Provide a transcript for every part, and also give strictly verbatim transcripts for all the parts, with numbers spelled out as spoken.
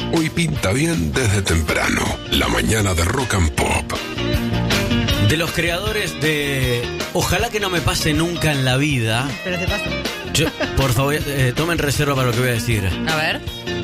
Hoy pinta bien desde temprano. La mañana de Rock and Pop. De los creadores de Ojalá que no me pase nunca en la vida. Pero te pasa. Yo, por favor, eh, tomen reserva para lo que voy a decir. A ver.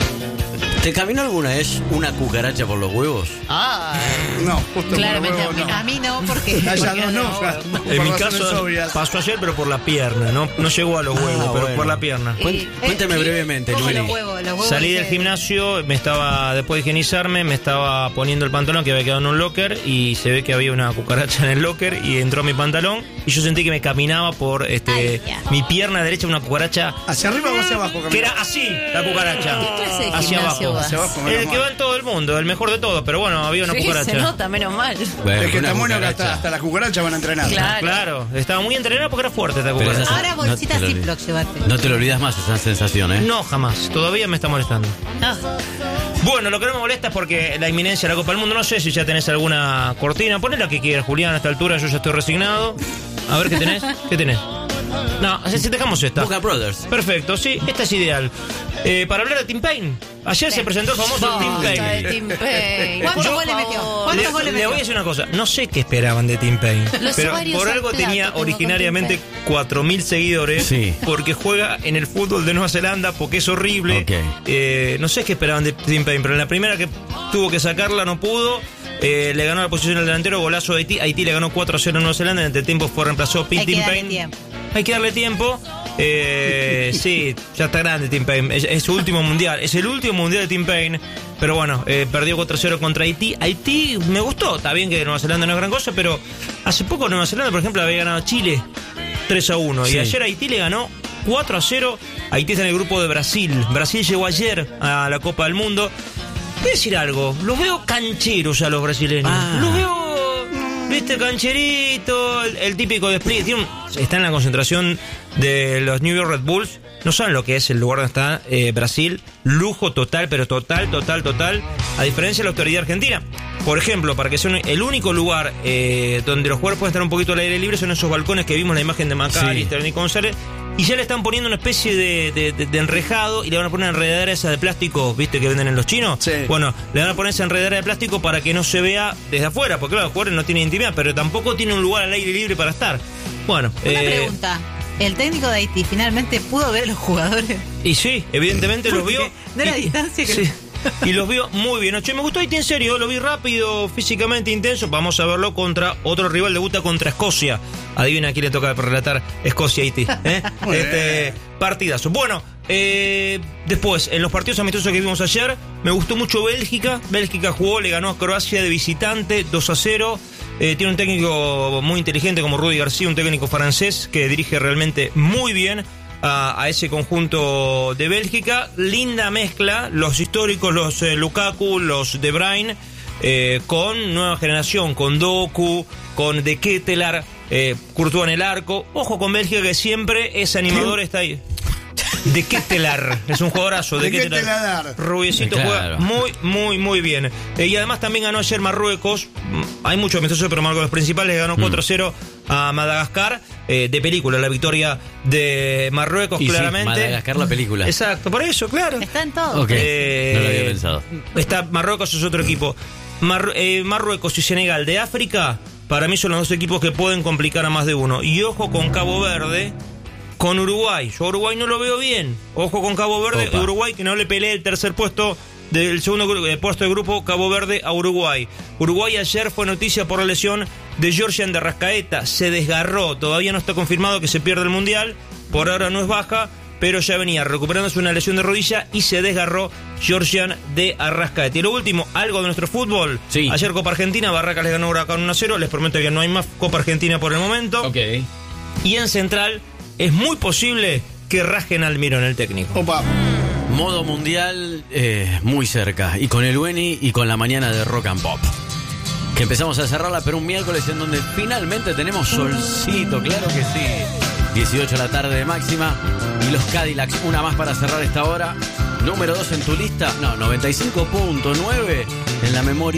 ¿Te caminó alguna vez una cucaracha por los huevos? Ah, No, justo claramente por los huevos, a mí no, porque. no. Allá porque no, no, no, ya, no. por En mi razones caso obvias. pasó ayer, pero por la pierna, no, no llegó a los huevos, Ah, pero bueno. por la pierna. Cuen- Eh, cuéntame eh, brevemente, ¿cómo Lueli. los huevos? Los huevos Salí del que- gimnasio, me estaba, después de higienizarme, me estaba poniendo el pantalón que había quedado en un locker y se ve que había una cucaracha en el locker y entró a mi pantalón y yo sentí que me caminaba por este Ay, ya. mi pierna derecha, una cucaracha ¿Hacia arriba o hacia abajo? que era así, la cucaracha, ¿Qué clase de hacia gimnasio abajo. vas? Hacia abajo, menos El que mal. va en todo el mundo, el mejor de todos, pero bueno, había una Sí, cucaracha. se nota, menos mal. Bueno, Es que una está bueno que cucaracha. hasta, hasta las cucarachas van a entrenar. Claro. Claro, estaba muy entrenada porque era fuerte esta Pero cucaracha. esa- Ahora no bolsitas te lo Ziploc llevate. No te lo olvidas más esa sensación, ¿eh? No, jamás, todavía me está molestando. Ah, Bueno, lo que no me molesta es porque la inminencia de la Copa del Mundo, no sé si ya tenés alguna cortina, poné la que quieras, Julián, a esta altura yo ya estoy resignado. A ver, ¿qué tenés? ¿Qué tenés? No, si dejamos esta. Boca Brothers. Perfecto, sí, esta es ideal. Eh, para hablar de Tim Payne, ayer se presentó el famoso Tim basta de Payne. Tim Payne. ¿Cuántos Yo- goles metió? Le, ¿Cuántos goles le metió? voy a decir una cosa, no sé qué esperaban de Tim Payne, Los pero ovarios por al algo plato tenía tengo con originariamente Tim cuatro mil seguidores, Sí. porque juega en el fútbol de Nueva Zelanda, porque es horrible. Ok. Eh, no sé qué esperaban de Tim Payne, pero en la primera que tuvo que sacarla no pudo. Eh, le ganó la posición al delantero, golazo de Haití. Haití le ganó cuatro a cero a Nueva Zelanda, en el tiempo fue reemplazado Tim Hay que darle Payne. tiempo. Hay que darle tiempo. Eh, sí, ya está grande Tim Payne. Es, es su último mundial. Es el último mundial de Tim Payne. Pero bueno, eh, perdió cuatro a cero contra Haití. Haití me gustó. Está bien que Nueva Zelanda no es gran cosa, pero hace poco Nueva Zelanda, por ejemplo, había ganado a Chile tres a uno. Sí. Y ayer Haití le ganó cuatro a cero. Haití está en el grupo de Brasil. Brasil llegó ayer a la Copa del Mundo. Voy a decir algo. Los veo cancheros a los brasileños. Ah. Los veo... ¿Viste? Cancherito, el, el típico despliegue. Tiene un- está en la concentración de los New York Red Bulls. No saben lo que es el lugar donde está eh, Brasil. Lujo total, pero total, total, total. A diferencia de la autoridad argentina. Por ejemplo, para que sea un- el único lugar eh, donde los jugadores pueden estar un poquito al aire libre son esos balcones que vimos en la imagen de McAllister, Sí. Nico González. Y ya le están poniendo una especie de, de, de- de enrejado y le van a poner una enredadera esa de plástico, ¿viste? Que venden en los chinos. Sí. Bueno, le van a poner esa enredadera de plástico para que no se vea desde afuera, porque claro, los jugadores no tienen intimidad, pero tampoco tiene un lugar al aire libre para estar. Bueno, Una eh, pregunta. ¿El técnico de Haití finalmente pudo ver a los jugadores? y sí, evidentemente los Porque vio. de la y- distancia que- sí, y los vio muy bien. Che, me gustó Haití en serio, lo vi rápido, físicamente intenso. Vamos a verlo contra otro rival, debuta contra Escocia. Adivina a quién le toca relatar Escocia-Haití. ¿eh? Muy Este partidazo. Bueno, eh, después, en los partidos amistosos que vimos ayer, me gustó mucho Bélgica. Bélgica jugó, le ganó a Croacia de visitante dos a cero. Eh, tiene un técnico muy inteligente como Rudy García, un técnico francés que dirige realmente muy bien a, a ese conjunto de Bélgica. Linda mezcla, los históricos, los eh, Lukaku, los De Bruyne, eh, con nueva generación, con Doku, con De Ketelaar, eh, Courtois en el arco. Ojo con Bélgica, que siempre ese animador está ahí. De Ketelaar, es un jugadorazo. De ¿De Ketelaar. Ketelaar? Rubiecito, Claro. juega muy, muy, muy bien. Eh, y además también ganó ayer Marruecos. Mm, Hay muchos amistosos, pero Marruecos los principales ganó cuatro a cero a Madagascar. Eh, de película, la victoria de Marruecos, Y sí, claramente. Madagascar, la película. Exacto, por eso, claro. Está en todo. Ok, Eh, no lo había pensado. Está Marruecos, es otro equipo. Mar- eh, Marruecos y Senegal de África, para mí son los dos equipos que pueden complicar a más de uno. Y ojo con Cabo Verde, con Uruguay. Yo a Uruguay no lo veo bien. Ojo con Cabo Verde, Opa. Uruguay, que no le pelee el tercer puesto del segundo gru- eh, puesto de grupo, Cabo Verde a Uruguay. Uruguay ayer fue noticia por la lesión de Georgian de Arrascaeta. Se desgarró, todavía no está confirmado que se pierde el Mundial. Por ahora no es baja, pero ya venía recuperándose una lesión de rodilla y se desgarró Georgian de Arrascaeta. Y lo último, algo de nuestro fútbol. Sí. Ayer Copa Argentina, Barracas le ganó a Huracán uno a cero. Les prometo que no hay más Copa Argentina por el momento. Ok. Y en Central es muy posible que rajen al Almirón, el técnico. Opa. Modo mundial eh, muy cerca. Y con el Weni y con la mañana de Rock and Pop. Que empezamos a cerrarla, pero un miércoles en donde finalmente tenemos solcito, claro que sí. dieciocho de la tarde de máxima. Y los Cadillacs, una más para cerrar esta hora. Número dos en tu lista. No, noventa y cinco punto nueve en la memoria.